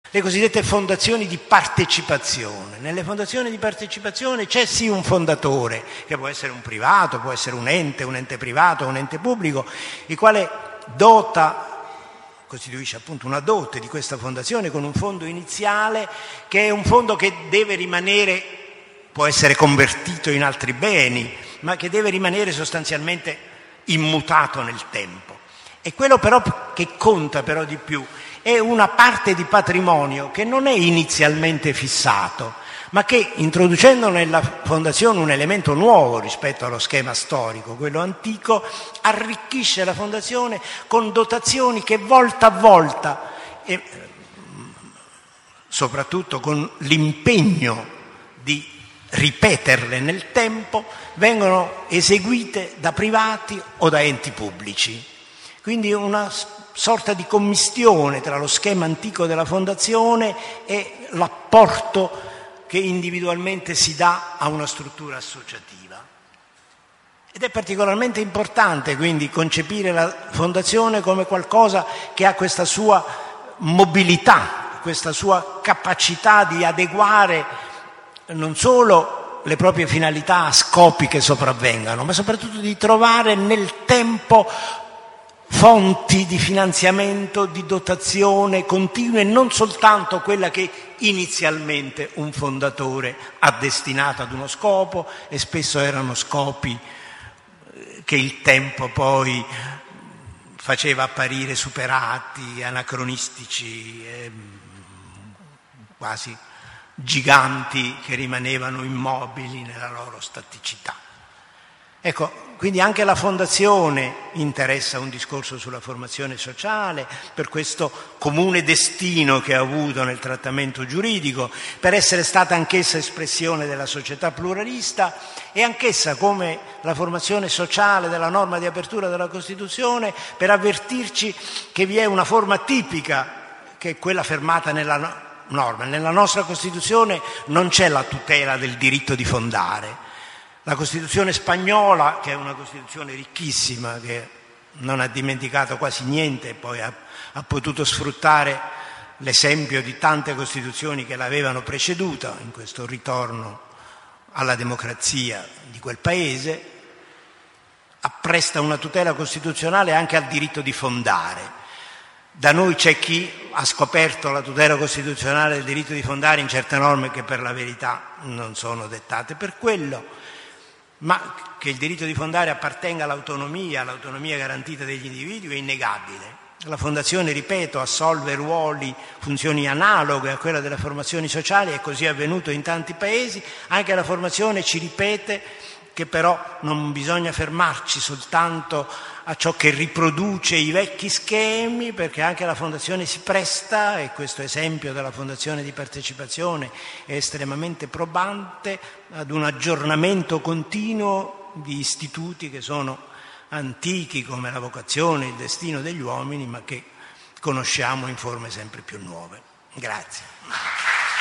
le cosiddette fondazioni di partecipazione. Nelle fondazioni di partecipazione c'è sì un fondatore, che può essere un privato, può essere un ente privato, un ente pubblico, il quale costituisce appunto una dote di questa fondazione con un fondo iniziale, che è un fondo che deve rimanere, può essere convertito in altri beni, ma che deve rimanere sostanzialmente immutato nel tempo. E quello però che conta però di più è una parte di patrimonio che non è inizialmente fissato, ma che, introducendo nella fondazione un elemento nuovo rispetto allo schema storico, quello antico, arricchisce la fondazione con dotazioni che volta a volta, e soprattutto con l'impegno di ripeterle nel tempo, vengono eseguite da privati o da enti pubblici. Quindi una sorta di commistione tra lo schema antico della fondazione e l'apporto che individualmente si dà a una struttura associativa. Ed è particolarmente importante quindi concepire la fondazione come qualcosa che ha questa sua mobilità, questa sua capacità di adeguare non solo le proprie finalità a scopi che sopravvengano, ma soprattutto di trovare nel tempo fonti di finanziamento, di dotazione continue, non soltanto quella che inizialmente un fondatore ha destinato ad uno scopo, e spesso erano scopi che il tempo poi faceva apparire superati, anacronistici, quasi giganti che rimanevano immobili nella loro staticità. Ecco, quindi anche la fondazione interessa un discorso sulla formazione sociale, per questo comune destino che ha avuto nel trattamento giuridico, per essere stata anch'essa espressione della società pluralista e anch'essa, come la formazione sociale della norma di apertura della Costituzione, per avvertirci che vi è una forma tipica, che è quella fermata nella norma. Nella nostra Costituzione non c'è la tutela del diritto di fondare. La Costituzione spagnola, che è una Costituzione ricchissima, che non ha dimenticato quasi niente e poi ha potuto sfruttare l'esempio di tante Costituzioni che l'avevano preceduta in questo ritorno alla democrazia di quel paese, appresta una tutela costituzionale anche al diritto di fondare. Da noi c'è chi ha scoperto la tutela costituzionale del diritto di fondare in certe norme che per la verità non sono dettate per quello, ma che il diritto di fondare appartenga all'autonomia garantita degli individui è innegabile. La fondazione, ripeto, assolve ruoli, funzioni analoghe a quella delle formazioni sociali, e così è avvenuto in tanti paesi. Anche la formazione ci ripete che però non bisogna fermarci soltanto a ciò che riproduce i vecchi schemi, perché anche la fondazione si presta, e questo esempio della fondazione di partecipazione è estremamente probante, ad un aggiornamento continuo di istituti che sono antichi come la vocazione, il destino degli uomini, ma che conosciamo in forme sempre più nuove. Grazie.